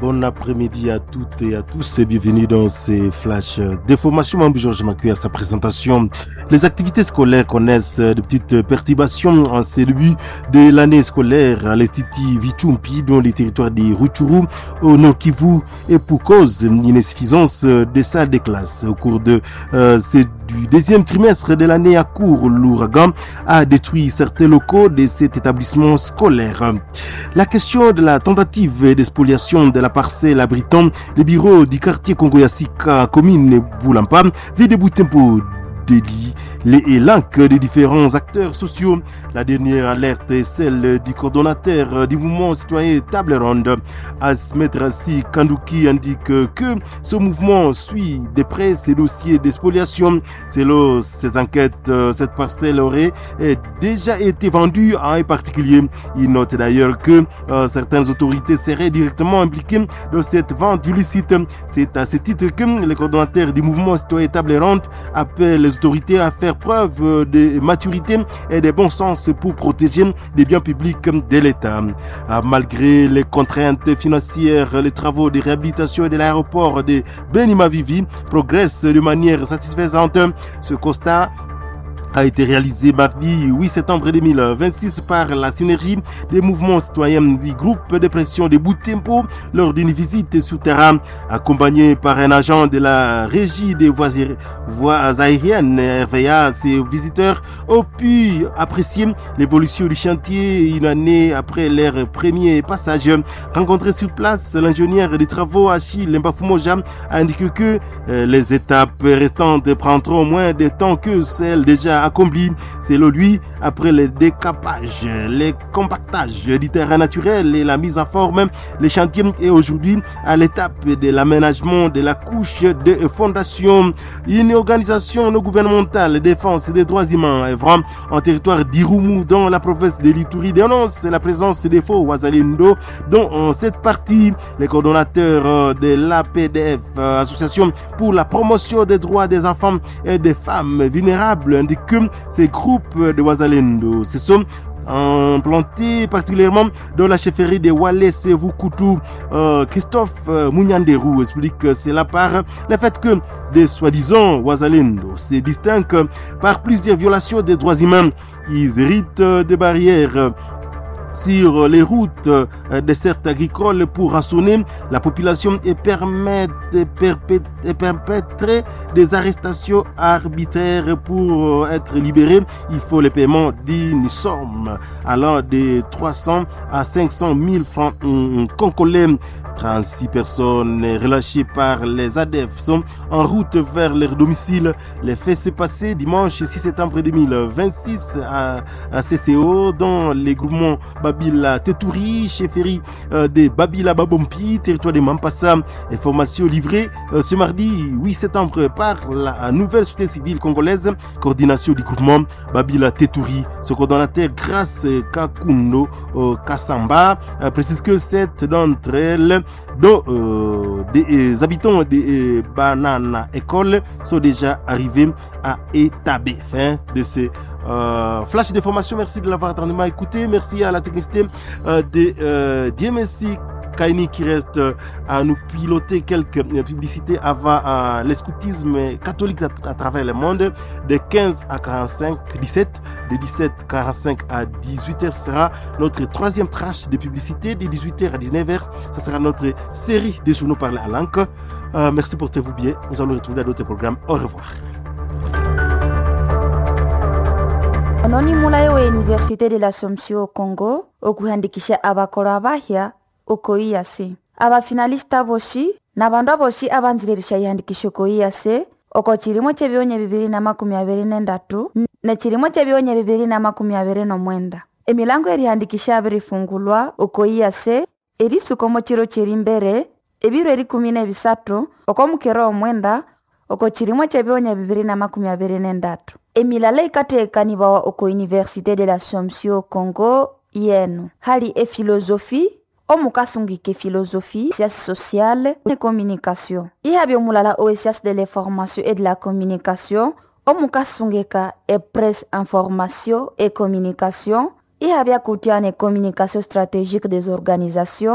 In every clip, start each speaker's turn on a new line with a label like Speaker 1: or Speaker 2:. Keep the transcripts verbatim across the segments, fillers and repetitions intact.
Speaker 1: Bon après-midi à toutes et à tous et bienvenue dans ces flashs d'informations. Mambi Georges m'accueille à sa présentation. Les activités scolaires connaissent de petites perturbations en ce début de l'année scolaire à l'Institut Vichumpi dans les territoires de Rutshuru au Nord Kivu et pour cause d'une insuffisance des salles de classe. Au cours de euh, ces du deuxième trimestre de l'année à cours, l'ouragan a détruit certains locaux de cet établissement scolaire. La question de la tentative de spoliation de la parcelle abritant le bureau du quartier Congo-Yassika, commune Boulampa, vit débouter pour délit les élanques des différents acteurs sociaux. La dernière alerte est celle du coordonnateur du mouvement citoyen Table Ronde. Asmet Rassi Kandouki indique que ce mouvement suit de près ces dossiers d'expoliation. Selon ces enquêtes, cette parcelle aurait déjà été vendue à un particulier. Il note d'ailleurs que euh, certaines autorités seraient directement impliquées dans cette vente illicite. C'est à ce titre que le coordonnateur du mouvement citoyen Table Ronde appelle les autorités à faire preuve de maturité et de bon sens pour protéger les biens publics de l'État. Malgré les contraintes financières, les travaux de réhabilitation de l'aéroport de Beni-Mavivi progressent de manière satisfaisante. Ce constat a été réalisé mardi huit septembre deux mille vingt-six par la synergie des mouvements citoyens du groupe de pression de Boutempo lors d'une visite sur terrain accompagné par un agent de la régie des voies, voies aériennes R V A. Ces visiteurs ont pu apprécier l'évolution du chantier une année après leur premier passage. Rencontré sur place, l'ingénieur des travaux Achille Mbafumoja a indiqué que euh, les étapes restantes prendront moins de temps que celles déjà accompli. Selon lui, après le décapage, le compactage du terrain naturel et la mise en forme, le chantier est aujourd'hui à l'étape de l'aménagement de la couche de fondation. Une organisation non gouvernementale de défense des droits humains œuvrant en territoire d'Irumu dans la province de l'Ituri dénonce la présence des faux Wazalendo dans cette partie. Les coordonnateurs de l'A P D F, Association pour la promotion des droits des enfants et des femmes vulnérables, indiquent que ces groupes de Wazalendo se sont implantés particulièrement dans la chefferie de Wallace Vukutu. Euh, Christophe euh, Mounyanderou explique cela par le fait que des soi-disant Wazalendo se distinguent par plusieurs violations des droits humains. Ils héritent des barrières sur les routes des certes agricoles pour rançonner la population et permettre et perpétrer des arrestations arbitraires. Pour être libéré, il faut le paiement d'une somme allant de trois cents à cinq cent mille francs congolais. trente-six personnes relâchées par les A D F sont en route vers leur domicile. Les faits s'est passé dimanche six septembre deux mille vingt-six à, à C C O dans les groupements Babila Tetouri, chefferie euh, de Babila Babompi, territoire de Mampassa. Information livrée euh, ce mardi huit septembre par la nouvelle société civile congolaise, coordination du groupement Babila Tetouri. Ce coordonnateur Grâce Kakundo euh, Kassamba euh, précise que sept d'entre elles, dont euh, des euh, habitants de euh, Banana École, sont déjà arrivés à Etabé. Fin de ces Euh, flash d'information. Merci de l'avoir attentivement écouté. Merci à la technicité euh, de euh, D M S I Kaini qui reste euh, à nous piloter quelques euh, publicités avant euh, l'escoutisme catholique à, à travers le monde. De quinze à quarante-cinq, dix-sept, de dix-sept à quarante-cinq à dix-huit heures sera notre troisième tranche de publicité. De dix-huit heures à dix-neuf heures, ce sera notre série de journaux parlés à langue. Euh, merci, portez-vous bien. Nous allons retrouver dans d'autres programmes. Au revoir.
Speaker 2: Ononi mulaye wa Universite de l'Assomption au Congo okuhandikisha abakolo abahya uko iyase abafinalista boshi n'abandu aboshi abanziririsha ihandikisho ko iyase oko chirimo chebionye bibiri na makumi abiri n'endatu ne chirimo chebionye bibiri na makumi abiri n'omwenda. Emilango erihandikisha abirifungulwa uko iyase erisuko mu chiro chiri mbere ebiro eri kumi na bisatu oko mukero omwenda oko chirimo chebionye bibiri na makumi abiri n'endatu. Emilala ikatekanibawa oko Universite de l'Assomption Congo yenu hali e philosophie omukasungike philosophie, sciences sociales et communication. Ihabyo mulala o sciences de l'information et de la communication omukasungeka e presse information et communication. Ihabya kutiane communication stratégique des organisations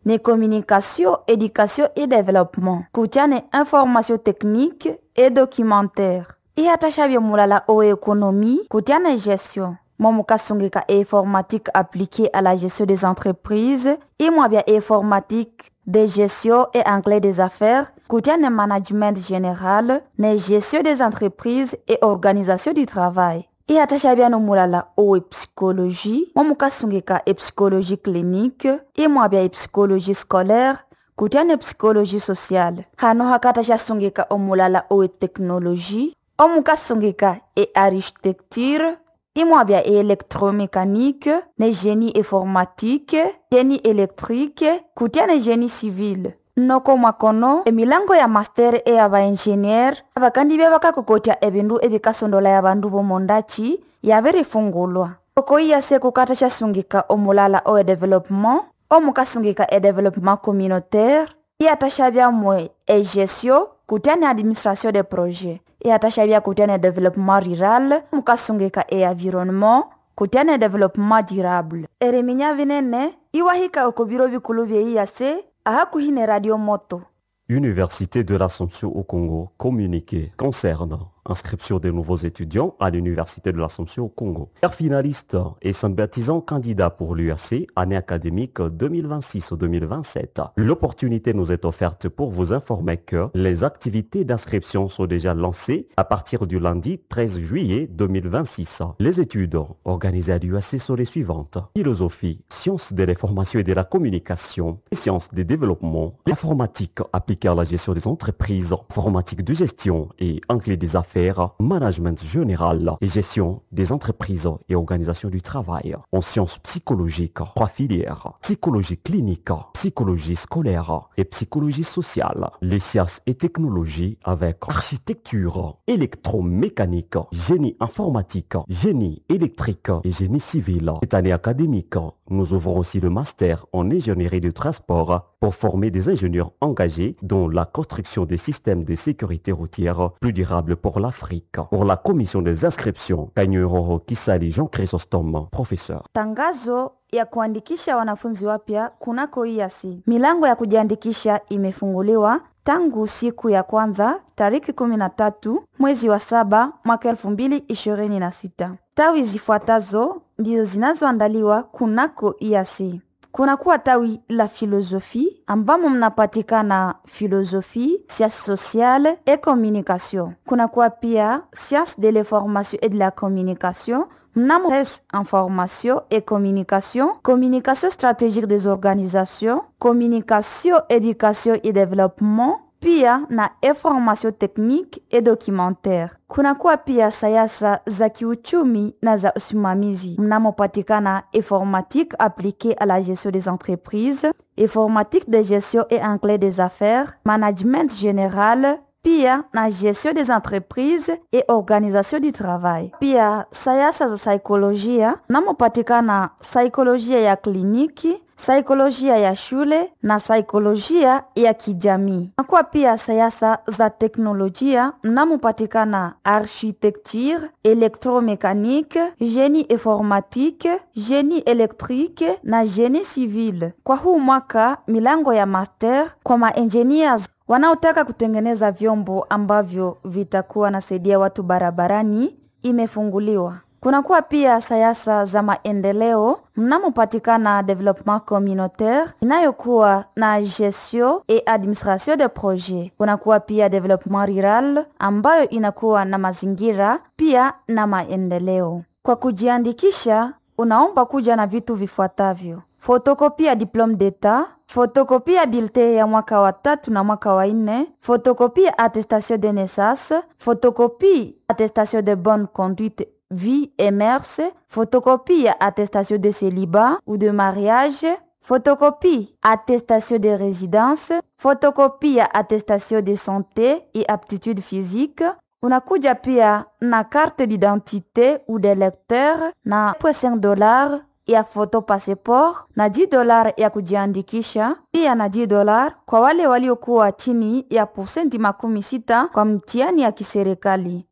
Speaker 2: ni communication, éducation et développement. Kutia ni information technique et documentaire. Ihatasha bya mulala o économie, kutia ni gestion. Momukasungika informatique appliquée à la gestion des entreprises, imwa bya informatique de gestion et anglais des affaires, kutia ni management général, ni gestion des entreprises et organisation du travail. Ihatasha bya no mulala o psychologie, momukasungika e psychologie clinique, imwa bya psychologie scolaire, kutia ni psychologie sociale. Hano hakatasha sungika o mulala o technologie, omukasungika e architecture, imwabia e électromécanique, ne génie informatique, génie électrique, kutia ne génie civil. Noko mwakono, e milango ya master e aba engineer, abakandi bebaka kukotia ebindu ebikasondola ya bandu bomondachi, ya veri fungulwa. Oko iya se kukatasha sungika o mulala o e développement, o mukasungika e développement communautaire, iya tashabia mwe e gestion, kutia ne administration de projet. Et atashabia kutene développement rural, mukasungika e environnement, kutene développement durable. Ereminya vinene, iwahika okobiro bikulu bye iyase, ahakuhine radio moto.
Speaker 3: Université de l'Assomption au Congo, communiqué concernant inscription des nouveaux étudiants à l'Université de l'Assomption au Congo. Père finaliste et sympathisant candidat pour l'U A C, année académique deux mille vingt-six deux mille vingt-sept. L'opportunité nous est offerte pour vous informer que les activités d'inscription sont déjà lancées à partir du lundi treize juillet deux mille vingt-six. Les études organisées à l'U A C sont les suivantes. Philosophie, sciences de l'information et de la communication, sciences des développements, informatique appliquée à la gestion des entreprises, informatique de gestion et anglais des affaires, management général et gestion des entreprises et organisation du travail. En sciences psychologiques, trois filières, psychologie clinique, psychologie scolaire et psychologie sociale. Les sciences et technologies avec architecture, électromécanique, génie informatique, génie électrique et génie civil. Cette année académique, nous ouvrons aussi le master en ingénierie du transport pour former des ingénieurs engagés dans la construction des systèmes de sécurité routière plus durables pour l'Afrique. Pour la commission des inscriptions, Kanyuroro Kisali Jean Chrysostome, professeur.
Speaker 2: Tangazo ya kuandikisha wanafunzi wapya kunako I A C. Milango ya kujiandikisha imefunguliwa tangu siku ya kwanza tariki kumi na tatu mwezi wa saba mwaka elfu mbili ishirini na sita. Tawi zifuatazo ndizo zinazoandaliwa kunako I A C. Kuna kuwa tawi la philosophie ambamo mnapatikana philosophie, sciences sociales et communication. Kuna kuwa pia sciences de l'information et de la communication, mnamo information et communication, communication stratégique des organisations, communication, éducation et développement, pia na information technique et documentaire. Kuna kuwa pia sayasa za kiuchumi na za usimamizi. Mnamopatikana informatique appliquée à la gestion des entreprises, informatique de gestion et anglais des affaires, management général, pia na gestion des entreprises et organisation du travail. Pia sayasa za saikolojia, mnamopatikana saikolojia ya kliniki, saikolojia ya shule na saikolojia ya kijamii. Nakuwa pia sayasa za teknolojia, mnamopatikana architecture, électromécanique, génie informatique, génie électrique na génie civil. Kwa huu mwaka milango ya master kwa ma-engineers wanaotaka kutengeneza vyombo ambavyo vitakuwa nasaidia watu barabarani imefunguliwa. Kuna kuwa pia sayasa za maendeleo, mnamopatikana développement communautaire inayokuwa na gestion et administration de projet. Kuna kuwa pia développement rural ambayo inakuwa na mazingira pia na maendeleo. Kwa kujiandikisha, unaomba kuja na vitu vifuatavyo: fotokopia diplôme d'état, fotokopia bulletin ya mwaka wa tatu na mwaka wa nne, fotokopia attestation de naissance, fotokopia attestation de bonne conduite vie et mœurs, photocopie attestation de célibat ou de mariage, photocopie attestation de résidence, photocopie attestation de santé et aptitude physique. Unakuja pia na carte d'identité ou de lecteur na cinq dollars ya photo passeport na dix dollars ya kujiandikisha, pia na dix dollars kwa wale waliokuwa chini ya posenti makumi sita kwa mtihani ya kiserikali.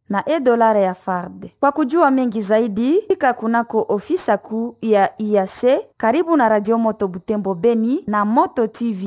Speaker 2: na e dolari ya F A R D. Kwa kujua mengi zaidi, fika kunako ofisa kuu ya I A C karibu na Radio Moto Butembo Beni na Moto T V.